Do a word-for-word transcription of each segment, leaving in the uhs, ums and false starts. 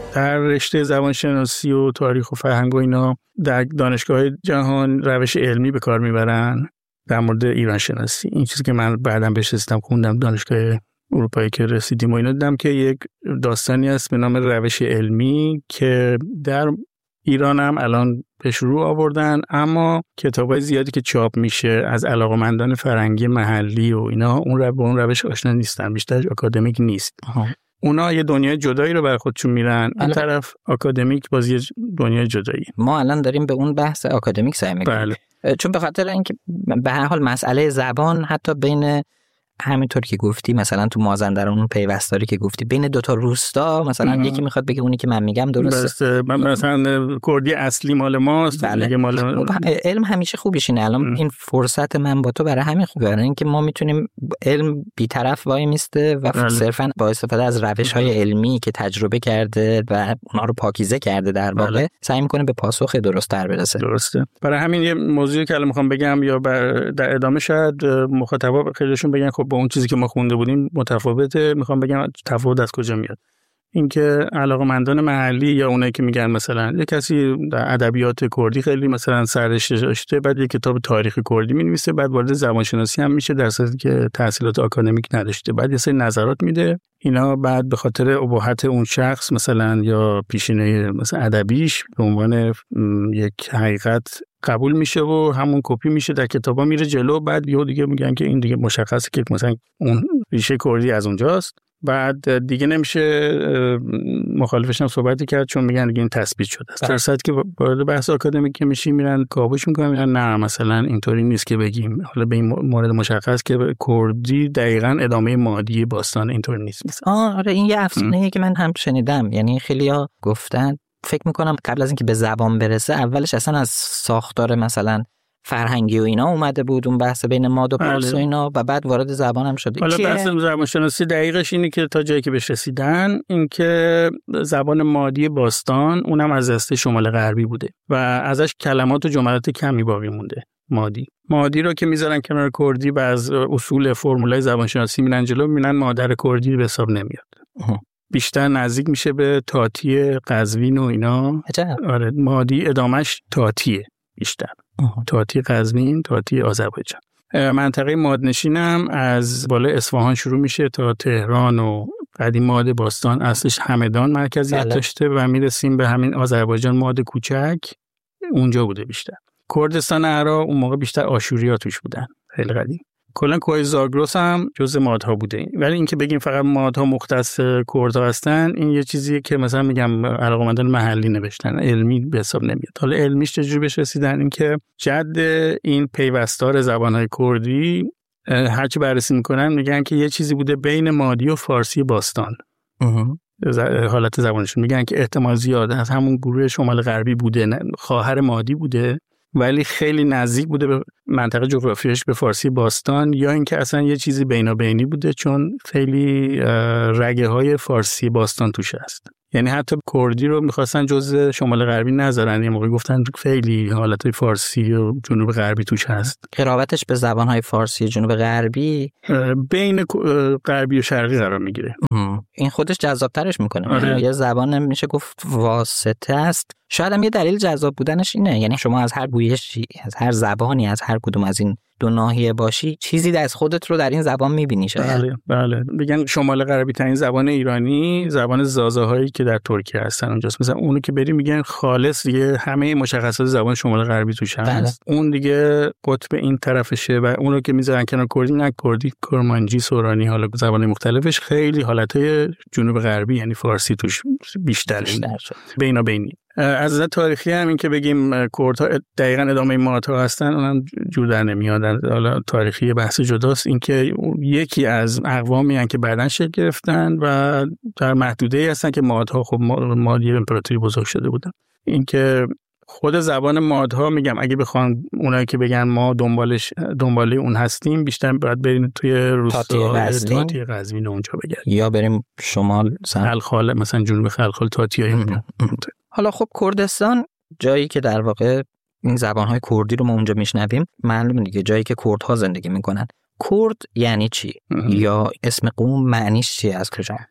در رشته زبانشناسی و تاریخ و فرهنگ و اینا در دانشگاه جهان روش علمی به کار میبرن در مورد ایران شناسی. این چیزی که من بعداً بهش رسیدم خوندم دانشگاه اروپایی که رسیدیم و اینا دیدم که یک داستانی هست به نام روش علمی که در ایران هم الان به شروع آوردن، اما کتابای زیادی که چاپ میشه از علاقه‌مندان فرهنگی محلی و اینا اون رو به اون روش آشنا نیستن، بیشتر آکادمیک نیست. آها. اونا یه دنیای جدایی رو برای خودشون میرن، این طرف آکادمیک باز یه دنیای جدایی. ما الان داریم به اون بحث آکادمیک سعی میکنیم. بله. چون به خاطر اینکه به هر حال مسئله زبان حتی بین همینطور که گفتی مثلا تو مازندران اون پیوستاری که گفتی بین دوتا روستا مثلا ام. یکی میخواد بگه اونی که من میگم درسته، مثلا کردی اصلی مال ماست. بله. مال علم همیشه خوبیش اینه. الان ام. این فرصت من با تو برای همین خوبه، برای اینکه ما میتونیم علم بی‌طرف وای میسته و بله. صرفا با استفاده از روش‌های علمی که تجربه کرده و اونا رو پاکیزه کرده در واقع بله. سعی میکنه به پاسخ درست تر برسه. درسته. برای همین یه موضوعی که الان میخوام بگم یا در ادامه شاید مخاطبا خیلیشون بگن خب با اون چیزی که ما خونده بودیم متفاوته. میخوام بگم تفاوت از کجا میاد. اینکه علاقه‌مندان محلی یا اونایی که میگن مثلا یه کسی در ادبیات کردی خیلی مثلا سررشته داشته، بعد یه کتاب تاریخ کردی می‌نویسه، بعد وارد زبانشناسی هم میشه در صورتی که تحصیلات آکادمیک نداشته، بعد یه سری نظرات میده، اینا بعد به خاطر ابهت اون شخص مثلا یا پیشینه مثلا ادبیش به عنوان یک حقیقت قبول میشه و همون کپی میشه در کتابا میره جلو. بعد یهو دیگه میگن که این دیگه مشخصه که مثلا اون ریشه کردی از اونجاست، بعد دیگه نمیشه مخالفش هم صحبتی کرد چون میگن دیگه این تثبیت شده است. در صورتی که وارد بحث آکادمیک که میشی میرن کاوش میکنن، میگن نه مثلا اینطوری نیست که بگیم حالا به این مورد مشخص که کردی دقیقاً ادامه مادی باستان اینطور نیست مثلا. آه آره این یه افسانه‌ایه که من هم شنیدم، یعنی خیلی‌ها گفتن فکر میکنم قبل از اینکه به زبان برسه اولش اصلا از ساختار مثلا فرهنگی و اینا اومده بود اون بحث بین ماد و پارس و اینا و بعد وارد زبان هم شده. حالا بحث زبانشناسی دقیقش اینه که تا جایی که بهش رسیدن این که زبان مادی باستان اونم از دسته شمال غربی بوده و ازش کلمات و جملات کمی باقی مونده. مادی مادی رو که میذارن کنار کردی و از اصول فرمولای زبانشناسی میرن جلو، میبینن مادر کردی به حساب نمیاد. اه. بیشتر نزدیک میشه به تاتی قزوین و اینا. عجب. آره مادی ادامش تاتیه بیشتر. آه. تاتی قزوین، تاتی آذربایجان. منطقه مادنشینم از بالای اصفهان شروع میشه تا تهران و قدیم ماد باستان اصلش همدان مرکزیت بله. داشته و میرسیم به همین آذربایجان ماد کوچک اونجا بوده بیشتر. کردستان عراق اون موقع بیشتر آشوریا توش بودن خیلی قدیم. کلا کوه زاگرس هم جزء مادها بوده، ولی اینکه بگیم فقط مادها مختص کردها هستن این یه چیزیه که مثلا میگم علاقه‌مندان محلی نوشتن، علمی به حساب نمیاد. حالا علمیش چجوری بهش رسیدن؟ این که جد این پیوستار زبان‌های کردی هرچی بررسی میکنن میگن که یه چیزی بوده بین مادی و فارسی باستان. حالت زبانشون میگن که احتمال زیاده از همون گروه شمال غربی بوده، خواهر مادی بوده ولی خیلی نزدیک بوده به منطقه جغرافیایش به فارسی باستان، یا اینکه اصلا یه چیزی بینابینی بوده چون خیلی رگه های فارسی باستان توش هست. یعنی حتی کردی رو میخواستن جزء شمال غربی نذارن، یه موقع گفتن خیلی حالت فارسی و جنوب غربی توش هست. قرابتش به زبانهای فارسی جنوب غربی بین غربی و شرقی قرار میگیره. این خودش جذابترش میکنه. آره. یه زبان میشه گفت واسطه است. شاید هم یه دلیل جذاب بودنش اینه، یعنی شما از هر گویشی، از هر زبانی، از هر کدوم از این دو ناحیه باشی چیزی از خودت رو در این زبان میبینی. شاید بله بله. میگن شمال غربی ترین زبان ایرانی زبان زازا هایی که در ترکیه هستن اونجاست. مثلا اونو که بری میگن خالص دیگه همه مشخصات زبان شمال غربی توش هست. بله. اون دیگه قطب این طرفشه و اونو که میذارن کنار کردی، نه کردی، کرمانجی، سورانی، حالا زبان مختلفش خیلی حالتهای جنوب غربی یعنی فارسی توش بیشتر شد. بینابینی. از نظر تاریخی هم این که بگیم کردها دقیقاً ادامه مادها هستن اونم جور در نمیاد. حالا تاریخی بحث جداست. این که یکی از اقوامی هستن که بعداً شکل گرفتن و در محدوده‌ای هستن که مادها خب مادی امپراتوری بزرگ شده بودن. این که خود زبان مادها میگم اگه بخوان اونایی که بگن ما دنبالش دنباله اون هستیم بیشتر باید بریم توی روستا تاتی قزوین اونجا بگردیم یا بریم شمال خلخال مثلا جنوب خلخال تاتیای. حالا خب کردستان جایی که در واقع این زبان‌های کردی رو ما اونجا میشنویم، معلومه دیگه جایی که کردها زندگی میکنن. کرد یعنی چی؟ یا اسم قوم معنیش چیه؟ از کجا؟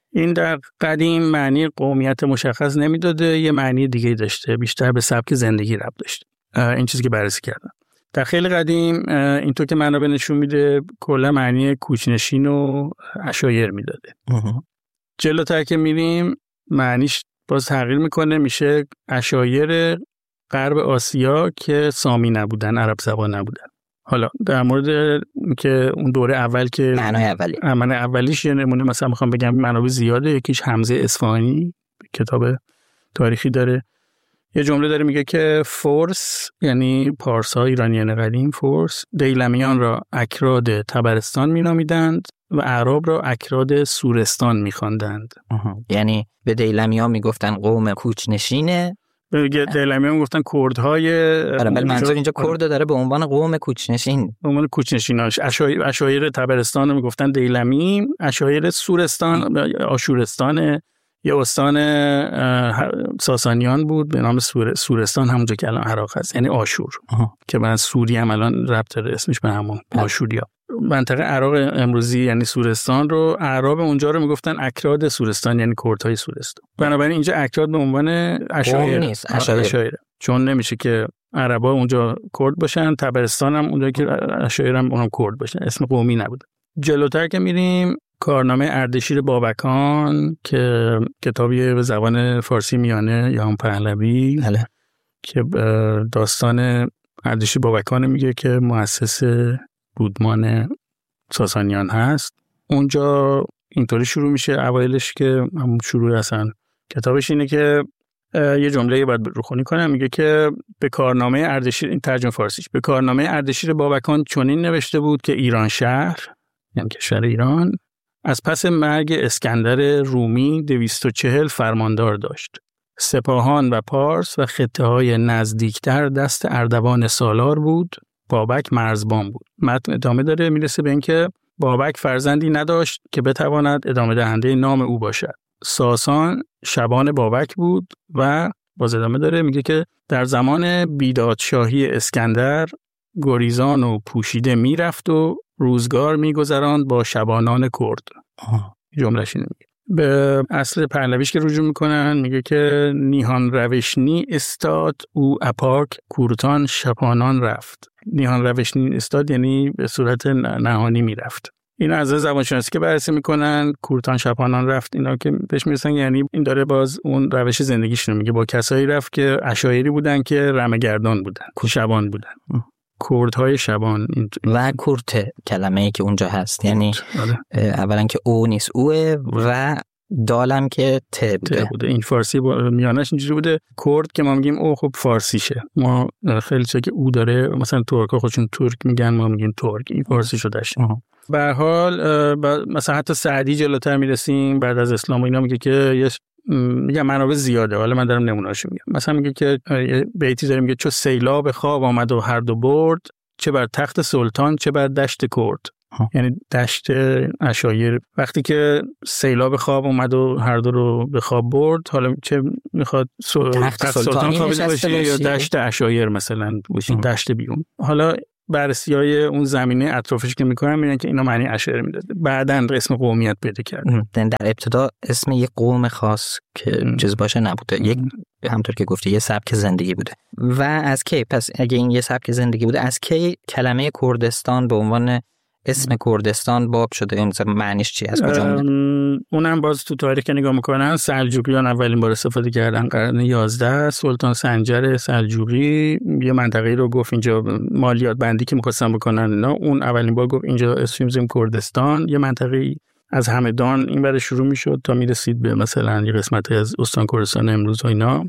این در قدیم معنی قومیت مشخص نمیداده، یه معنی دیگه داشته، بیشتر به سبک زندگی ربط داشته. این چیزی که بررسی کردم در خیلی قدیم اینطور که منابع نشون میده کلا معنی کوچنشین و عشایر میداده. جلوتر که میریم معنیش باز تغییر میکنه، میشه عشایر غرب آسیا که سامی نبودن، عرب زبان نبودن. حالا در مورد که اون دوره اول که معنای اولی معنای اولیش یه نمونه مثلا میخوام بگم منابع زیاده، یکیش حمزه اصفهانی کتاب تاریخی داره، یه جمله داره میگه که فورس یعنی پارسا ایرانیان قدیم، فورس دیلمیان را اکراد تبرستان مینامیدند و اعراب را اکراد سورستان میخواندند. یعنی به دیلمیان میگفتن قوم کوچنشینه، به دیلمیان میگفتن کردهای. آره ولی منظور اینجا کرد داره به عنوان قوم کوچنشین، به عنوان کوچنشیناش. اشایر اشایر تبرستان رو میگفتن دیلمی، اشایر سورستان آشورستان یه استان ساسانیان بود به نام سور... سورستان، همونجا که الان عراق هست، یعنی آشور. آها. که بعد سوریه هم الان ربط داره اسمش به همون آشوریا. منطقه عراق امروزی یعنی سورستان رو اعراب اونجا رو میگفتن اکراد سورستان، یعنی کردهای سورستان. بنابراین اینجا اکراد به عنوان اشایر نیست، اشایر، چون نمیشه که عربا اونجا کرد باشن، تبرستان هم اونجا که اشایر هم اونم کرد باشن، اسم قومی نبوده. جلوتر که میریم کارنامه اردشیر بابکان که کتابی به زبان فارسی میانه یا هم پهلوی هله. که داستان اردشیر بابکان میگه که مؤسس رودمان ساسانیان هست. اونجا اینطوری شروع میشه اوایلش که همون شروع اصلا کتابش اینه که یه جمله باید روخونی کنم، میگه که به کارنامه اردشیر، این ترجمه فارسیش، به کارنامه اردشیر بابکان چنین نوشته بود که ایران شهر یعنی کشور ایران از پس مرگ اسکندر رومی دویست و چهل فرماندار داشت. سپاهان و پارس و خطه های نزدیکتر دست اردوان سالار بود. بابک مرزبان بود. متن ادامه داره، میرسه به اینکه بابک فرزندی نداشت که بتواند ادامه دهنده نام او باشد. ساسان شبان بابک بود و باز ادامه داره میگه که در زمان بیدادشاهی اسکندر گریزان و پوشیده میرفت و روزگار میگذراند با شبانان کرد. جمله‌اش اینه. به اصل پهلویش که رجوع میکنن میگه که نیهان روشنی استاد او اپاک کورتان شپانان رفت. نیهان روشنی استاد یعنی به صورت نهانی میرفت. اینا از زبان شناسی که بررسی میکنن کورتان شپانان رفت، اینا که بهش میرسن یعنی این داره باز اون روش زندگیش رو میگه، با کسایی رفت که عشایری بودن که رمه‌گردان بودن، شبان بودن، کردهای شبان. و کورت کلمه ای که اونجا هست یعنی اولا که او نیست اوه و دالم که ت بوده. بوده. این فارسی میانش اینجوری بوده. کرد که ما میگیم او خب فارسیشه، ما خیلی چیزا که او داره مثلا ترک‌ها خودشون ترک میگن، ما میگیم ترک، این فارسی شده شه. به هر حال مثلا حتی سعدی جلوتر میرسیم بعد از اسلام و اینا میگه که یه میگم منابع زیاده، حالا من دارم نمونه‌اشو میگم. مثلا میگه که بیتی داره میگه چو سیلاب خواب آمد و هر دو برد، چه بر تخت سلطان چه بر دشت کرد. یعنی دشت عشایر وقتی که سیلاب خواب اومد و هر دو رو به خواب برد، حالا چه میخواد تخت سلطان خوابیده باشه یا دشت عشایر مثلا باشه، دشت بیرون. حالا بررسی‌های اون زمینه اطرافش که میکنن میگن که اینا معنی عشایر میداده، بعداً اسم قومیت پیدا کرد. در ابتدا اسم یک قوم خاص که چیز باشه نبوده، یک همونطور که گفتی یه سبک زندگی بوده. و از کی پس اگه این یه سبک زندگی بوده، از کی کلمه کردستان به عنوان اسم کردستان باب شده؟ این معنیش چی، از کجا اومده؟ اونم باز تو تاریخ که نگاه میکنن سلجوقیان اولین بار استفاده کردن قرن یازده. سلطان سنجر سلجوقی یه منطقه‌ای رو گفت اینجا مالیات بندی که می‌خواستن بکنن، نه اون اولین بار گفت اینجا اسم می‌ذاریم کردستان. یه منطقه‌ای از همدان این برای شروع میشد تا میرسید به مثلا یه قسمتی از استان کردستان امروز و اینا.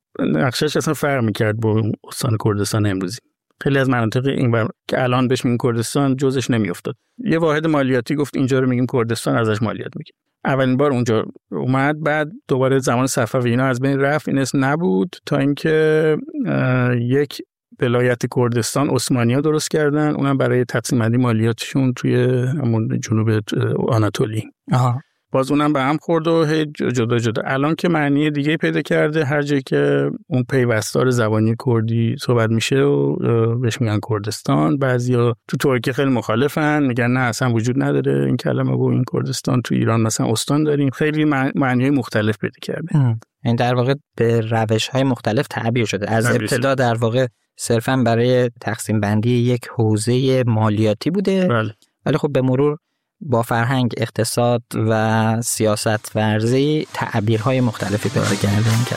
نقشش اصلا فرق می‌کرد با استان کردستان امروزی. خیلی از مناطق این بر که الان بهش میگن کردستان جزش نمیافتاد. یه واحد مالیاتی گفت اینجا رو میگیم کردستان، ازش مالیات میگیم. اولین بار اونجا اومد، بعد دوباره زمان صفوی اینا از بین رفت، این اسم نبود تا اینکه یک ولایت کردستان عثمانی‌ها درست کردن، اونم برای تقسیم بندی مالیاتشون توی همون جنوب آناتولی. آها. باز اونم به هم خورد و جدا جدا. الان که معنی دیگه پیدا کرده، هر جایی که اون پیوستار زبانی کردی صحبت میشه و بهش میگن کردستان. بعضیا تو ترکیه خیلی مخالفن، میگن نه اصلا وجود نداره این کلمه و این کردستان. تو ایران مثلا استان داریم. خیلی معنی مختلف پیدا کرده. این در واقع به روش‌های مختلف تعبیر شده. از ابتدا در واقع صرفاً برای تقسیم بندی یک حوزه مالیاتی بوده. بله. ولی خب به مرور با فرهنگ، اقتصاد و سیاست ورزی تعبیرهای مختلفی پیدا کرده.